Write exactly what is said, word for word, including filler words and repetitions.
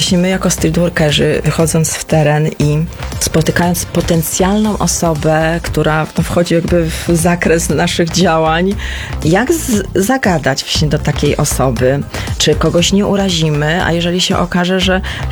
właśnie my jako streetworkerzy, wychodząc w teren i spotykając potencjalną osobę, która wchodzi jakby w zakres naszych działań, jak z- zagadać właśnie do takiej osoby, czy kogoś nie urazimy, a jeżeli się okaże, że